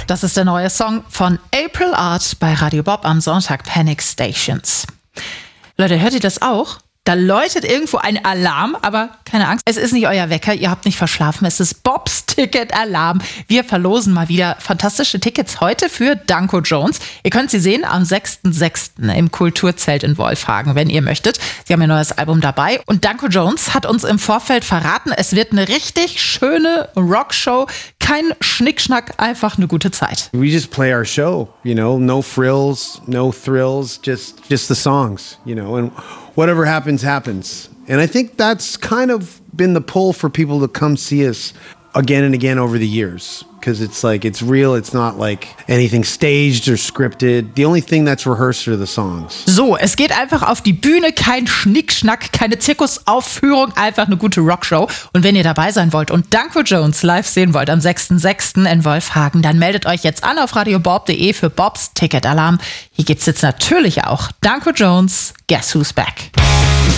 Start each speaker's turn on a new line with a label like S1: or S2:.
S1: Das ist der neue Song von April Art bei Radio Bob am Sonntag, Panic Stations. Leute, hört ihr das auch? Da läutet irgendwo ein Alarm, aber keine Angst, es ist nicht euer Wecker, ihr habt nicht verschlafen, es ist Bobs Ticket-Alarm. Wir verlosen mal wieder fantastische Tickets heute für Danko Jones. Ihr könnt sie sehen am 6.6. im Kulturzelt in Wolfhagen, wenn ihr möchtet. Sie haben ihr neues Album dabei und Danko Jones hat uns im Vorfeld verraten, es wird eine richtig schöne Rockshow, kein Schnickschnack, einfach eine gute Zeit.
S2: We just play our show, no frills, no thrills, just the songs, and whatever happens, happens. And I think that's kind of been the pull for people to come see us again and again over the years. Because it's real, it's not like anything staged or scripted. The only thing that's rehearsed are the songs.
S1: So, es geht einfach auf die Bühne, kein Schnickschnack, keine Zirkusaufführung, einfach eine gute Rockshow. Und wenn ihr dabei sein wollt und Danko Jones live sehen wollt am 6.6. in Wolfhagen, dann meldet euch jetzt an auf radiobob.de für Bobs Ticket-Alarm. Hier gibt's jetzt natürlich auch Danko Jones, Guess Who's Back.